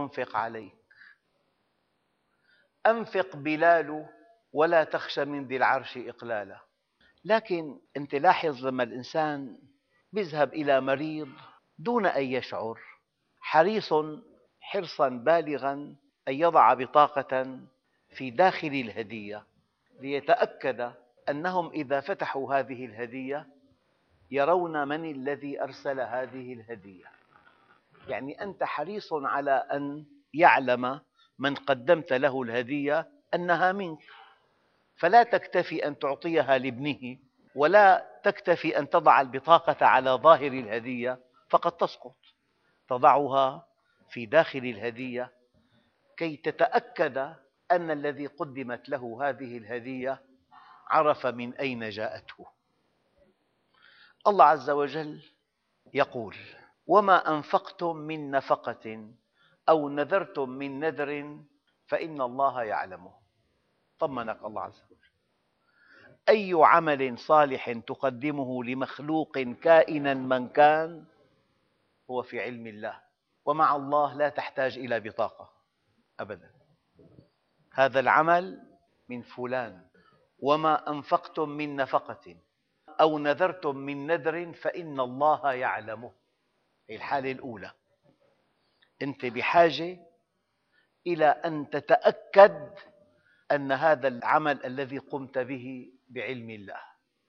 أنفق عليك. أنفق بلال ولا تخش من ذي العرش إقلالا. لكن أنت لاحظ لما الإنسان يذهب إلى مريض دون أن يشعر حريص حرصاً بالغاً أن يضع بطاقة في داخل الهدية ليتأكد أنهم إذا فتحوا هذه الهدية يرون من الذي أرسل هذه الهدية. يعني أنت حريص على أن يعلم من قدمت له الهدية أنها منك، فلا تكتفي أن تعطيها لابنه، ولا تكتفي أن تضع البطاقة على ظاهر الهدية فقد تسقط، تضعها في داخل الهدية كي تتأكد أن الذي قدمت له هذه الهدية عرف من أين جاءته. الله عز وجل يقول: وما أنفقتم من نفقة أو نذرتم من نذر فإن الله يعلمه. طمنك الله عز وجل. أي عمل صالح تقدمه لمخلوق كائناً من كان هو في علم الله، ومع الله لا تحتاج إلى بطاقة أبداً. هذا العمل من فلان. وما أنفقتم من نفقة أو نذرتم من نذر فإن الله يعلمه. هذه الحالة الأولى، أنت بحاجة إلى أن تتأكد أن هذا العمل الذي قمت به بعلم الله.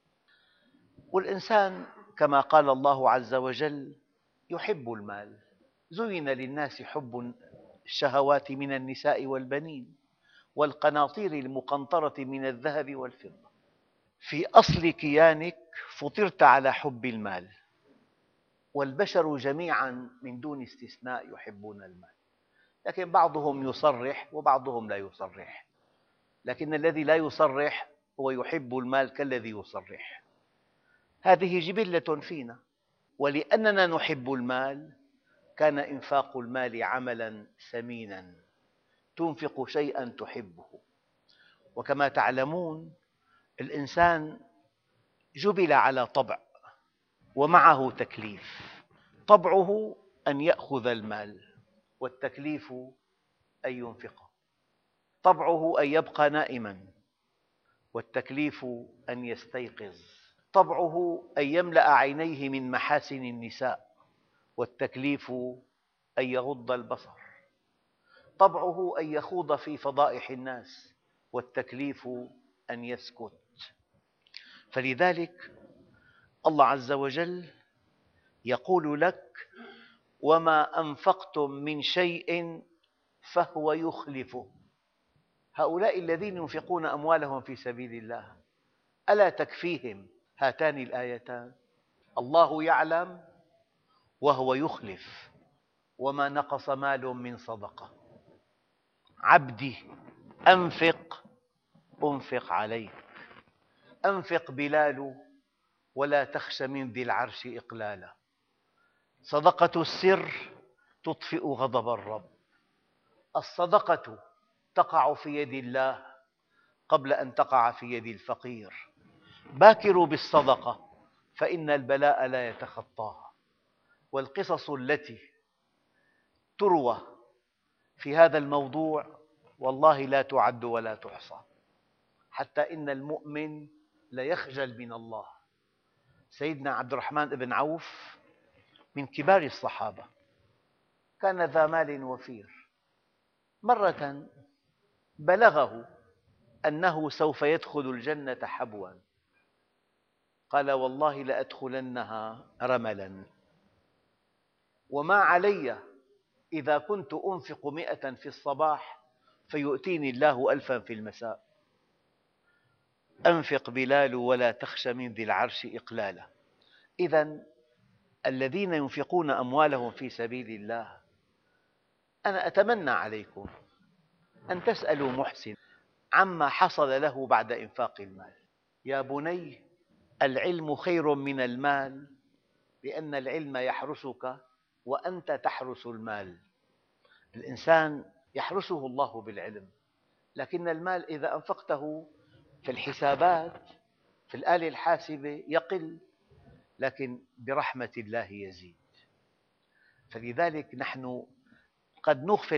والإنسان كما قال الله عز وجل يحب المال. زين للناس حب الشهوات من النساء والبنين والقناطير المقنطرة من الذهب والفضة. في أصل كيانك فطرت على حب المال، والبشر جميعاً من دون استثناء يحبون المال، لكن بعضهم يصرح وبعضهم لا يصرح. لكن الذي لا يصرح هو يحب المال كالذي يصرح. هذه جبلة فينا، ولأننا نحب المال كان إنفاق المال عملاً ثميناً. تنفق شيئاً تحبه. وكما تعلمون الإنسان جبل على طبع ومعه تكليف. طبعه أن يأخذ المال، والتكليف أن ينفقه. طبعه أن يبقى نائماً، والتكليف أن يستيقظ. طبعه أن يملأ عينيه من محاسن النساء، والتكليف أن يغض البصر. طبعه أن يخوض في فضائح الناس، والتكليف أن يسكت. فلذلك الله عز وجل يقول لك: وما أنفقتم من شيء فهو يخلفه. هؤلاء الذين ينفقون أموالهم في سبيل الله ألا تكفيهم هاتان الآيتان؟ الله يعلم وهو يخلف. وما نقص مال من صدقة. عبدي أنفق أنفق عليك. أنفق بلال ولا تخش من ذي العرش إقلالا. صدقة السر تطفئ غضب الرب. الصدقة تقع في يد الله قبل أن تقع في يد الفقير. باكروا بالصدقة فإن البلاء لا يتخطاها. والقصص التي تروى في هذا الموضوع والله لا تعد ولا تحصى، حتى إن المؤمن ليخجل من الله. سيدنا عبد الرحمن بن عوف من كبار الصحابة، كان ذا مال وفير. مرة بلغه أنه سوف يدخل الجنة حبواً، قال: والله لأدخلنها رملاً، وما علي إذا كنت أنفق 100 في الصباح فيؤتيني الله 1000 في المساء. أنفق بلال ولا تخش من ذي العرش إقلالا. إذن الذين ينفقون أموالهم في سبيل الله، أنا أتمنى عليكم أن تسألوا محسن عما حصل له بعد إنفاق المال. يا بني، العلم خير من المال، لأن العلم يحرسك وأنت تحرس المال. الإنسان يحرسه الله بالعلم، لكن المال إذا أنفقته في الحسابات في الآلة الحاسبة يقل، لكن برحمة الله يزيد. فلذلك نحن قد نغفل